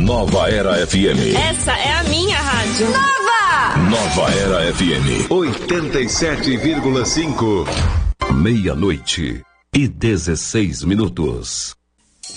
Nova Era FM. Essa é a minha rádio. Nova Era FM 87,5. 00:16.